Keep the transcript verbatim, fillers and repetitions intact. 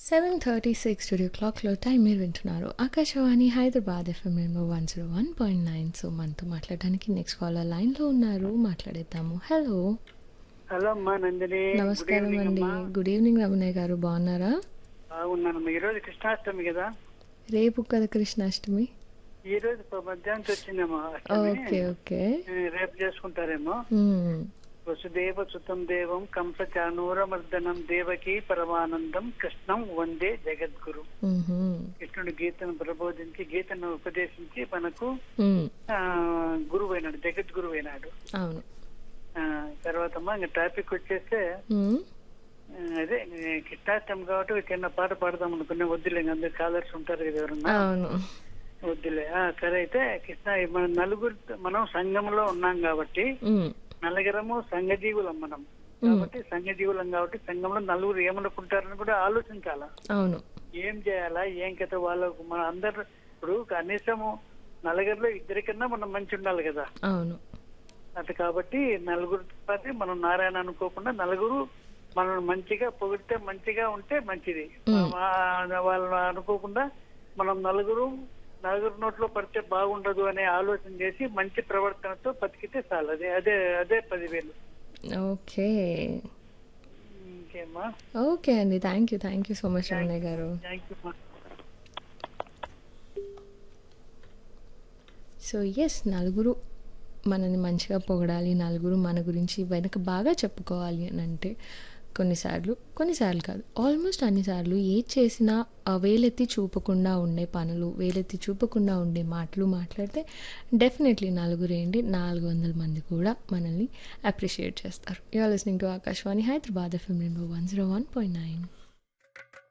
Seven thirty six studio క్లాక్లో time మీరు వింటున్నారు Akashvani Hyderabad FM number one zero one point nine. So మనతో మాట్లాడడానికి నెక్స్ట్ కాలర్ లైన్లో ఉన్నారు, మాట్లాడేద్దాము. హలో హలో అమ్మా నందిని. గుడ్ నమస్కారం ఈవినింగ్ అండి. అమ్మా. గుడ్ ఈవినింగ్ రమణయ్య గారు, బాగున్నారా? బాగున్నానమ్మా. ఈ రోజు కృష్ణాష్టమి కదా, రేపు కదా కృష్ణాష్టమి. ఈ రోజు ప- మధ్యాహ్నం వచ్చిందమ్మా అష్టమి. Okay okay. ఏ, రేపు చేసుకుంటారేమో. మ్మ్. వసుదేవ సుతం దేవం కంస చానూరమర్దనం దేవకి పరమానందం కృష్ణం వందే జగద్గురు. మ్మ్హ్మ్. కృష్ణుడు గీతను ప్రబోధించి గీతను ఉపదేశించి మనకు మ్మ్. ఆ, గురువు అయినాడు, జగద్గురువు అయినాడు. అవును. ఆ, తర్వాత అమ్మా ఇంకా టాపిక్ వచ్చేస్తే మ్మ్. ఆ, అదే ఏ, కృష్ణాష్టమి కాబట్టి ఒక చిన్న పాట పాడదాం అనుకున్నా. వద్దులే, ఇంకా అందరు కాలర్స్ ఉంటారు కదా ఎవరన్నా. అవును. వద్దులే. ఆ, సరే అయితే కృష్ణ మన నలుగురు మనం సంఘంలో ఉన్నాం కాబట్టి మ్మ్. నలుగురము సంఘజీవులం మనం కాబట్టి సంఘజీవులం కాబట్టి సంఘంలో నలుగురు ఏమనుకుంటారని కూడా ఆలోచించాలా. అవును. ఏం చేయాలా, ఏం కథ వాళ్ళకు మన అందరు ఇప్పుడు కనీసము నలుగురిలో ఇద్దరికన్నా మనం మంచి ఉండాలి కదా. అవును. అది కాబట్టి నలుగురు పది మనం నారాయణ అనుకోకుండా నలుగురు మనం మంచిగా పొగిడితే మంచిగా ఉంటే మంచిది. మా- వాళ్ళని అనుకోకుండా మనం నలుగురు నలుగురు నోట్లో పడితే బాగుండదు అనే ఆలోచన చేసి మంచి ప్రవర్తనతో బతికితే చాలు. అదే అదే అదే పదివేలు. ఓకే ఇంకేమా? ఓకే అండి. Thank you thank you so much Ramanaiah గారు. Thank you. సో ఎస్, నలుగురు మనని మంచిగా పొగడాలి, నలుగురు మన గురించి వెనక బాగా చెప్పుకోవాలి అని అంటే కొన్నిసార్లు కొన్నిసార్లు కాదు ఆల్మోస్ట్ అన్నిసార్లు ఏది చేసినా ఆ వేలెత్తి చూపకుండా ఉండే పనులు, వేలెత్తి చూపకుండా ఉండే మాటలు మాట్లాడితే డెఫినెట్లీ నలుగురు ఏంటి నాలుగు వందల మంది కూడా మనల్ని అప్రిషియేట్ చేస్తారు. You are listening to Akashvani Hyderabad FM number one zero one point nine.